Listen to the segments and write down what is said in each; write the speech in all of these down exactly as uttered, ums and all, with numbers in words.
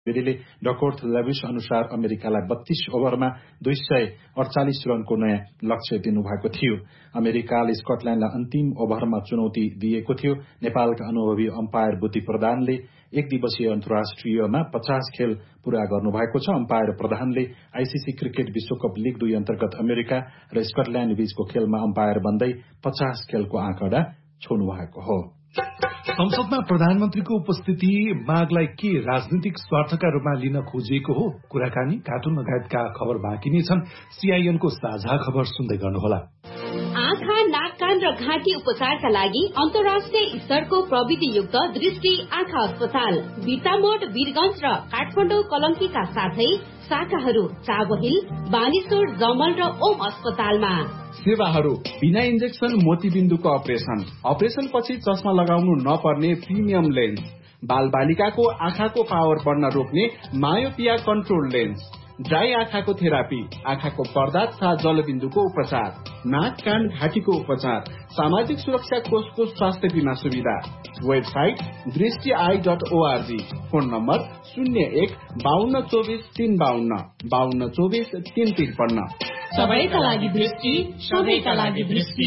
बेरीले डकोर्थ Levi's अनुसार अमेरिकालाई बत्तीस ओभरमा दुई सय अडचालिस रनको नयाँ लक्ष्य दिनुभएको थियो। अमेरिकाले स्कटल्याण्डलाई अन्तिम ओभरमा चुनौती दिएको थियो। नेपालका अनुभवी अम्पायर बुद्धि प्रधानले एक दिवसीय अन्तर्राष्ट्रियमा पचास खेल पूरा गर्नुभएको छ। अम्पायर प्रधानले आईसीसी क्रिकेट विश्वकप लीग दुई अन्तर्गत अमेरिका र स्कटल्याण्ड बीचको खेलमा अम्पायर बन्दै पचास खेलको आँकडा छोड्नु भएको हो। संसदमा प्रधानमन्त्रीको उपस्थिति मागलाई के राजनीतिक स्वार्थका रूपमा लिन खोजिएको हो? कुराकानी, कार्टुन लगायतका खबर बाँकी नै छन्। सीआईएनको साझा खबर सुन्दै गर्नुहोला। आँखा, नाक, कान र घाँटी उपचारका लागि अन्तर्राष्ट्रिय स्तरको प्रविधियुक्त दृष्टि आँखा अस्पताल बिर्तामोड, वीरगंज र काठमाडौँ कलङ्कीका साथै शाखाहरू चाबहिल, बानेश्वर, जमल र ओम अस्पतालमा। सेवाहरू बिना इन्जेक्सन मोतीबिन्दुको अपरेसन, अपरेसन पछि चस्मा लगाउनु नपर्ने प्रिमियम लेन्स, बाल बालिकाको आँखाको पावर बढ्न रोक्ने मायोपिया कन्ट्रोल लेन्स, ड्राई आँखाको थेरापी, आँखाको पर्दा तथा जलबिन्दुको उपचार, नाक, कान, घाँटीको उपचार, सामाजिक सुरक्षा कोषको स्वास्थ्य बीमा सुविधा। वेबसाइट दृष्टि I dot ORG. Phone number शून्य एक बाहन्न चौबिस तीन बाहन्न बाहन्न चौबिस तीन त्रिपन्न। सबैका लागि दृष्टि, सबैका लागि दृष्टि।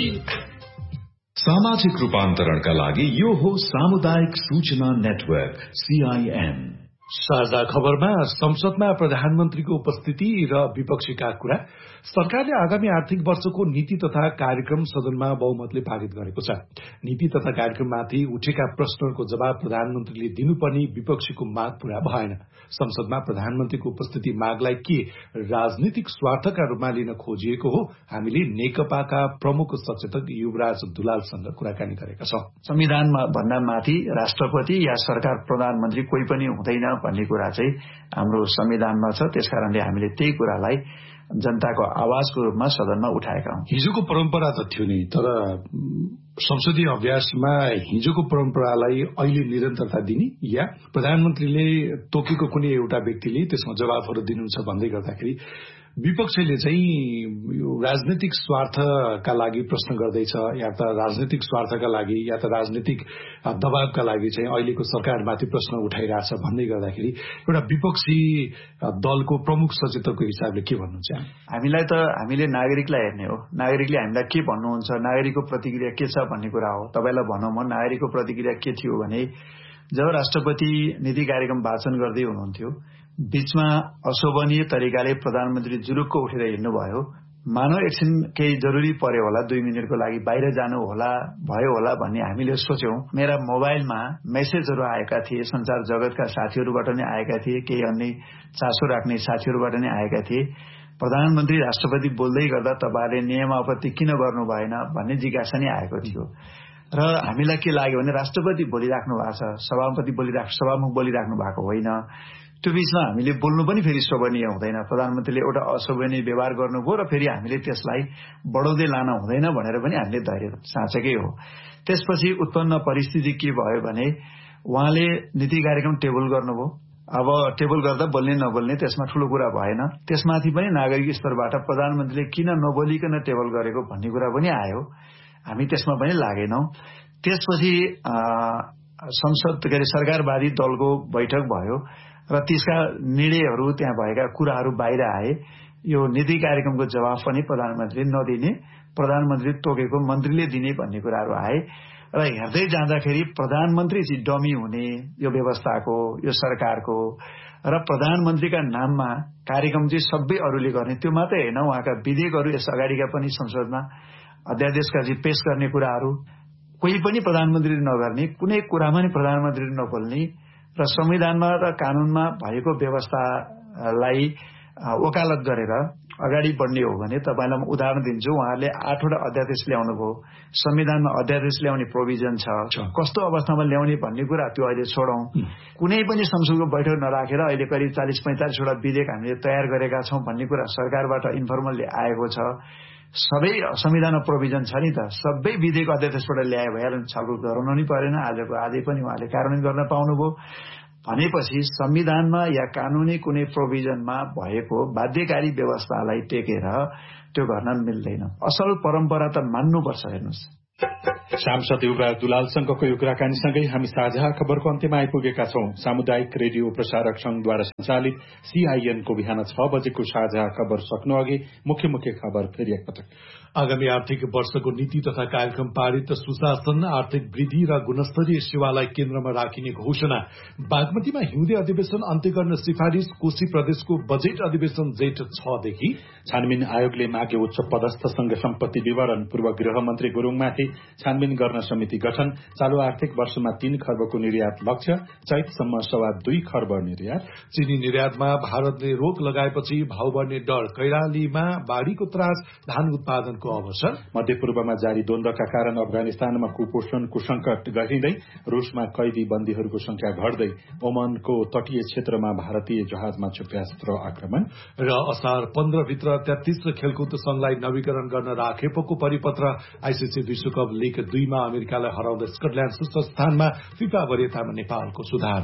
सामाजिक रूपान्तरणका लागि यो हो सामुदायिक सूचना नेटवर्क सीआईएन। साझा खबरमा संसदमा प्रधानमन्त्रीको उपस्थिति र विपक्षीका कुरा। सरकारले आगामी आर्थिक वर्षको नीति तथा कार्यक्रम सदनमा बहुमतले पारित गरेको छ। नीति तथा कार्यक्रममाथि उठेका प्रश्नहरूको जवाब प्रधानमन्त्रीले दिनुपर्ने विपक्षीको माग पूरा भएन। संसदमा प्रधानमन्त्रीको उपस्थिति मागलाई के राजनीतिक स्वार्थका रूपमा लिन खोजिएको हो? हामीले नेकपाका प्रमुख सचेतक युवराज दुलालसँग कुराकानी गरेका छौं। संविधानमा भन्दा माथि राष्ट्रपति या सरकार प्रधानमन्त्री कोही पनि हुँदैन भन्ने कुरा चाहिँ हाम्रो संविधानमा छ। त्यसकारणले हामीले त्यही कुरालाई जनताको आवाजको रूपमा सदनमा उठाएका हौं। हिजोको परम्परा त थियो नि, तर संसदीय अभ्यासमा हिजोको परम्परालाई अहिले निरन्तरता दिने या प्रधानमन्त्रीले तोकेको कुनै एउटा व्यक्तिले त्यसमा जवाफहरू दिनुहुन्छ भन्दै गर्दाखेरि विपक्षले चाहिँ यो राजनीतिक स्वार्थका लागि प्रश्न गर्दैछ या त राजनीतिक स्वार्थका लागि या त राजनीतिक दबावका लागि चाहिँ अहिलेको सरकारमाथि प्रश्न उठाइरहेछ भन्दै गर्दाखेरि एउटा विपक्षी दलको प्रमुख सचेतकको हिसाबले के भन्नुहुन्छ? हामीलाई त हामीले नागरिकलाई हेर्ने हो। नागरिकले हामीलाई के भन्नुहुन्छ, नागरिकको प्रतिक्रिया के छ भन्ने कुरा हो। तपाईलाई भनौँ म नागरिकको प्रतिक्रिया के थियो भने जब राष्ट्रपति नीति कार्यक्रम वाचन गर्दै हुनुहुन्थ्यो, बीचमा अशोभनीय तरिकाले प्रधानमन्त्री जुरुक्क उठेर हिँड्नुभयो। मानव एकछिन केही जरुरी पर्यो होला, दुई मिनटको लागि बाहिर जानु होला भयो होला भन्ने हामीले सोच्यौं। मेरा मोबाइलमा मेसेजहरू आएका थिए, संचार जगतका साथीहरूबाट नै आएका थिए, केही अन्य चासो राख्ने साथीहरूबाट नै आएका थिए। प्रधानमन्त्री राष्ट्रपति बोल्दै गर्दा तपाईँले नियमावली किन गर्नु भएन भन्ने जिज्ञासा नै आएको थियो। र हामीलाई के लाग्यो भने राष्ट्रपति बोलिराख्नु भएको छ, सभापति बोलिराख्नु सभामुख बोलिराख्नु भएको होइन। त्यो बीचमा हामीले बोल्नु पनि फेरि शोभनीय हुँदैन। प्रधानमन्त्रीले एउटा अशोभनीय व्यवहार गर्नुभयो र फेरि हामीले त्यसलाई बढाउँदै लान हुँदैन भनेर पनि हामीले धैर्य साँचेकै हो। त्यसपछि उत्पन्न परिस्थिति के भयो भने उहाँले नीति कार्यक्रम टेबल गर्नुभयो। अब टेबल गर्दा बोल्ने नबोल्ने त्यसमा ठूलो कुरा भएन। त्यसमाथि पनि नागरिक स्तरबाट प्रधानमन्त्रीले किन नबोलिकन टेबल गरेको भन्ने कुरा पनि आयो। हामी त्यसमा पनि लागेनौं। त्यसपछि संसद के अरे सरकारवादी दलको बैठक भयो र त्यसका निर्णयहरू त्यहाँ भएका कुराहरू बाहिर आए। यो नीति कार्यक्रमको जवाफ पनि प्रधानमन्त्रीले नदिने, प्रधानमन्त्री तोकेको मन्त्रीले दिने भन्ने कुराहरू आए र हेर्दै जाँदाखेरि प्रधानमन्त्री चाहिँ डमी हुने यो व्यवस्थाको, यो सरकारको र प्रधानमन्त्रीका नाममा कार्यक्रम चाहिँ सबै अरूले गर्ने। त्यो मात्रै होइन, उहाँका विधेयकहरू यस अगाडिका पनि संसदमा अध्यादेशका चाहिँ पेश गर्ने कुराहरू कोही पनि प्रधानमन्त्रीले नगर्ने, कुनै कुरामा नि प्रधानमन्त्रीले नबोल्ने र संविधानमा र कानूनमा भएको व्यवस्थालाई वकालत गरेर अगाडि बढ्ने हो भने तपाईलाई म उदाहरण दिन्छु। उहाँहरूले आठवटा अध्यादेश ल्याउनु भयो। संविधानमा अध्यादेश ल्याउने प्रोभिजन छ, कस्तो अवस्थामा ल्याउने भन्ने कुरा त्यो अहिले छोडौं। कुनै पनि संसदको बैठक नराखेर अहिले करिब चालीस पैंतालीस वटा विधेयक हामीले तयार गरेका छौं भन्ने कुरा सरकारबाट इन्फर्मलले आएको छ। सबै संविधानमा प्रोभिजन छ नि त, सबै विधेयक अध्यादेशबाट ल्याए भइहाल्यो, छलफल गराउनु नि परेन। आजको आजै पनि उहाँले कार्यान्वयन गर्न पाउनुभयो भनेपछि संविधानमा या कानूनी कुनै प्रोभिजनमा भएको बाध्यकारी व्यवस्थालाई टेकेर त्यो गर्न मिल्दैन। असल परम्परा त मान्नुपर्छ। हेर्नुस्, सांसद युवराज दुलालसँगको यो कुराकानीसँगै हामी साझा खबरको अन्त्यमा आइपुगेका छौं। सामुदायिक रेडियो प्रसारक संघद्वारा सञ्चालित सीआईएनको बिहान छ बजेको साझा खबर सक्नु अघि मुख्य मुख्य खबर फेरि एकपटक। आगामी आर्थिक वर्षको नीति तथा कार्यक्रम पारित, सुशासन, आर्थिक वृद्धि र गुणस्तरीय सेवालाई केन्द्रमा राखिने घोषणा, बागमतीमा हिउँदे अधिवेशन अन्त्य गर्न सिफारिश, कोशी प्रदेशको बजेट अधिवेशन जेठ छ देखि, छानबिन आयोगले मागे उच्च पदस्थ संघ सम्पत्ति विवरण, पूर्व गृहमन्त्री गुरूङमाथि छानबिन गर्न समिति गठन, चालू आर्थिक वर्षमा तीन खर्बको निर्यात लक्ष्य, चैतसम्म सवा दुई खर्ब निर्यात, चिनी निर्यातमा भारतले रोक लगाएपछि भाव बढ्ने डर, कैलालीमा बाढ़ीको त्रास, धान उत्पादनको अवसर, मध्यपूर्वमा जारी द्वन्द्वका कारण अफगानिस्तानमा कुपोषणको संकट गहिँदै, रूसमा कैदी बन्दीहरूको संख्या घट्दै, ओमनको तटीय क्षेत्रमा भारतीय जहाजमा क्षेप्यास्त्र आक्रमण र असार पन्ध्र भित्र तेत्तीस खेलकुद संघलाई नवीकरण गर्न राखेको परिपत्र, आईसीसी विश्वकप लीग दुईमा अमेरिकालाई हराउँदै स्कटल्याण्ड शीर्ष स्थानमा, फिफा वरियतामा नेपालको सुधार।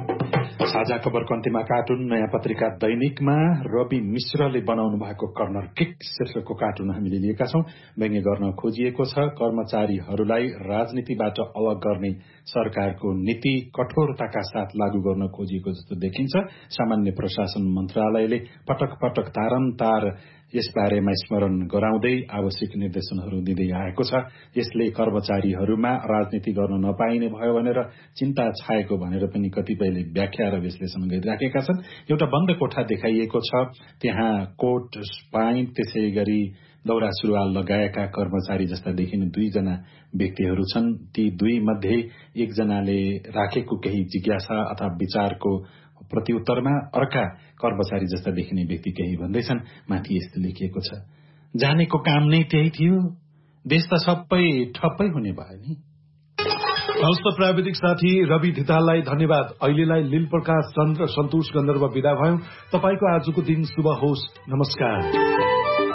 साझा खबरको अन्त्यमा कार्टुन नयाँ पत्रिका दैनिकमा रवि मिश्रले बनाउनु भएको कर्नर किक शीर्षकको कार्टुन हामीले लिएका छौं। व्यङ्ग्य गर्न खोजिएको छ कर्मचारीहरूलाई राजनीतिबाट अलग गर्ने सरकारको नीति कठोरताका साथ लागू गर्न खोजिएको जस्तो देखिन्छ। सामान्य प्रशासन मन्त्रालयले पटक पटक तारन्तार यस बारेमा स्मरण गराउँदै आवश्यक निर्देशनहरू दिँदै आएको छ। यसले कर्मचारीहरूमा राजनीति गर्न नपाइने भयो भनेर चिन्ता छाएको भनेर पनि कतिपयले व्याख्या र विश्लेषण गरिराखेका छन्। एउटा बन्द कोठा देखाइएको छ, त्यहाँ कोट पाइन्ट त्यसै गरी दौरा सुरुवाल लगाएका कर्मचारी जस्ता देखिने दुईजना व्यक्तिहरू छन्। ती दुई मध्ये एकजनाले राखेको केही जिज्ञासा अथवा विचारको प्रत्युत्तरमा अर्का कर्मचारी जस्ता देखिने व्यक्ति केही भन्दैछन्। माथि यस्तो लेखिएको छ, जानेको काम नै त्यही थियो, देश त सबै ठप्पै हुने भयो नि। हस्त प्राविधिक साथी रवि धिताललाई धन्यवाद। अहिलेलाई लील प्रकाश चन्द्र सन्तोष गन्धर्व विदा भयौं। तपाईको आजको दिन शुभ होस्। नमस्कार।